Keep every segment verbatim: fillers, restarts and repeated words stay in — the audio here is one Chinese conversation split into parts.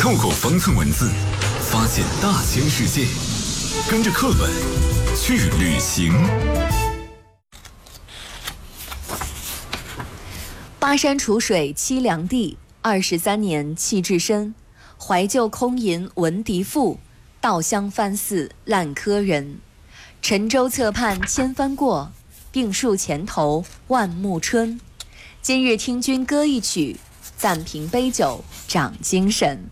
透过方寸文字，发现大千世界，跟着课本去旅行。 巴山楚水凄凉地，二十三年弃置身。怀旧空吟闻笛赋，稻香翻似烂柯人。沉舟侧畔千帆过，病树前头万木春。今日听君歌一曲，暂凭杯酒长精神。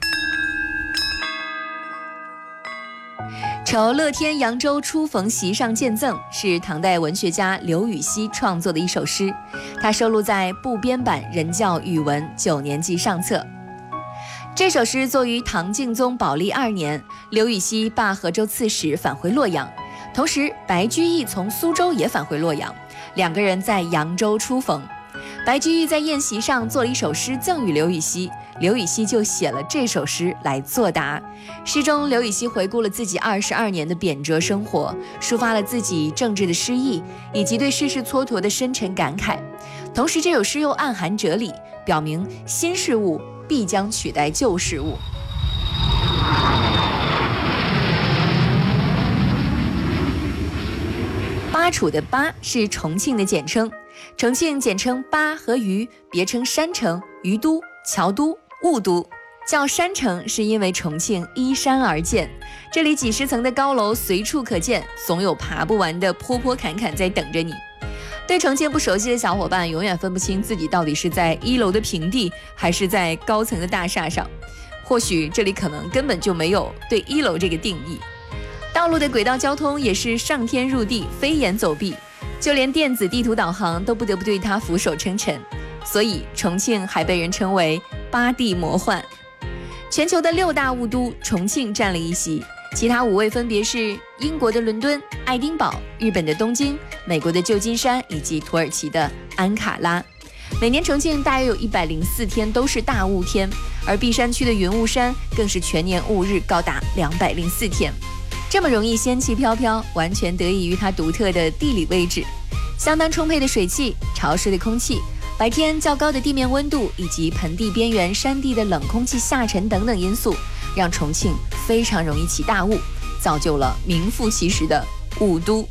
酬乐天扬州初逢席上见赠是唐代文学家刘禹锡创作的一首诗，它收录在部编版人教语文九年级上册。这首诗作于唐敬宗宝历二年，刘禹锡罢河州刺史返回洛阳，同时白居易从苏州也返回洛阳，两个人在扬州初逢。白居易在宴席上做了一首诗赠予刘禹锡，刘禹锡就写了这首诗来作答。诗中刘禹锡回顾了自己二十二年的贬谪生活，抒发了自己政治的失意以及对世事蹉跎的深沉感慨。同时这首诗又暗含哲理，表明新事物必将取代旧事物。巴楚的巴是重庆的简称，重庆简称巴和渝，别称山城、渝都、侨都、雾都。叫山城是因为重庆依山而建，这里几十层的高楼随处可见，总有爬不完的坡坡坎坎在等着你。对重庆不熟悉的小伙伴永远分不清自己到底是在一楼的平地还是在高层的大厦上，或许这里可能根本就没有对一楼这个定义。道路的轨道交通也是上天入地，飞檐走壁，就连电子地图导航都不得不对它俯首称臣，所以重庆还被人称为巴地魔幻。全球的六大雾都，重庆占了一席，其他五位分别是英国的伦敦、爱丁堡、日本的东京、美国的旧金山以及土耳其的安卡拉。每年重庆大约有一百零四天都是大雾天，而璧山区的云雾山更是全年雾日高达两百零四天。这么容易仙气飘飘，完全得益于它独特的地理位置，相当充沛的水汽、潮湿的空气，白天较高的地面温度以及盆地边缘山地的冷空气下沉等等因素，让重庆非常容易起大雾，造就了名副其实的雾都。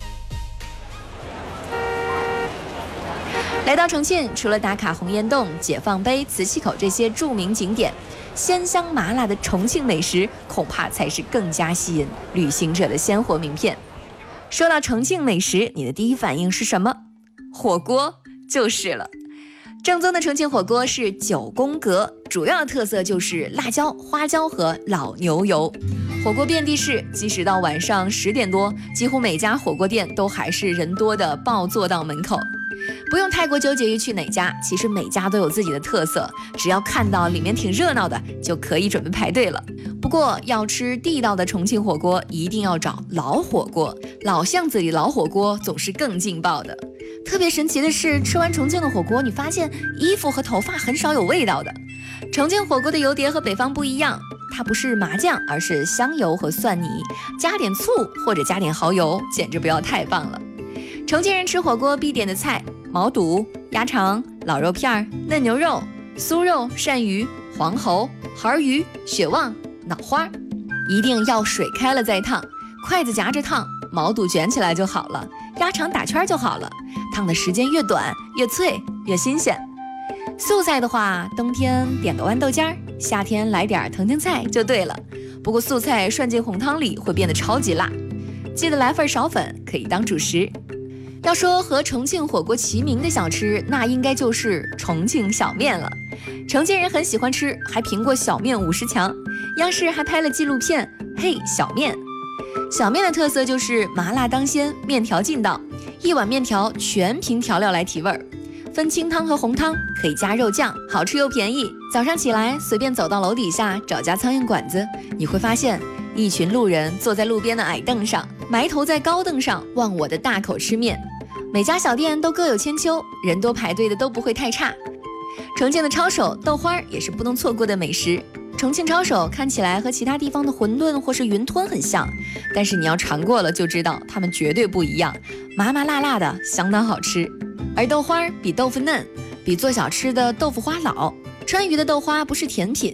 来到重庆，除了打卡洪崖洞、解放碑、磁器口这些著名景点，鲜香麻辣的重庆美食恐怕才是更加吸引旅行者的鲜活名片。说到重庆美食，你的第一反应是什么？火锅就是了。正宗的重庆火锅是九宫格，主要的特色就是辣椒、花椒和老牛油。火锅遍地是，即使到晚上十点多，几乎每家火锅店都还是人多的爆坐到门口。不用太过纠结于去哪家，其实每家都有自己的特色，只要看到里面挺热闹的，就可以准备排队了。不过要吃地道的重庆火锅，一定要找老火锅，老巷子里老火锅总是更劲爆的。特别神奇的是，吃完重庆的火锅，你发现衣服和头发很少有味道的。重庆火锅的油碟和北方不一样，它不是麻酱，而是香油和蒜泥，加点醋或者加点蚝油，简直不要太棒了。重庆人吃火锅必点的菜：毛肚、鸭肠、老肉片、嫩牛肉、酥肉、鳝鱼、黄喉、孩鱼、血旺、脑花，一定要水开了再烫，筷子夹着烫，毛肚卷起来就好了，鸭肠打圈就好了，烫的时间越短越脆越新鲜。素菜的话，冬天点个豌豆尖儿，夏天来点腾腾菜就对了。不过素菜涮进红汤里会变得超级辣，记得来份苕粉，可以当主食。要说和重庆火锅齐名的小吃，那应该就是重庆小面了。重庆人很喜欢吃，还评过小面五十强。央视还拍了纪录片《嘿小面》。小面的特色就是麻辣当先，面条劲道，一碗面条全凭调料来提味儿，分清汤和红汤，可以加肉酱，好吃又便宜。早上起来随便走到楼底下找家苍蝇馆子，你会发现一群路人坐在路边的矮凳上，埋头在高凳上忘我的大口吃面。每家小店都各有千秋，人多排队的都不会太差。重庆的抄手、豆花也是不能错过的美食。重庆抄手看起来和其他地方的馄饨或是云吞很像，但是你要尝过了就知道它们绝对不一样，麻麻辣辣的，相当好吃。而豆花比豆腐嫩，比做小吃的豆腐花老。川渝的豆花不是甜品，